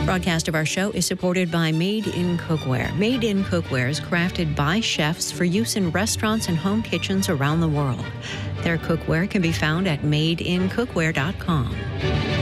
Broadcast of our show is supported by Made in Cookware. Made in Cookware is crafted by chefs for use in restaurants and home kitchens around the world. Their cookware can be found at madeincookware.com.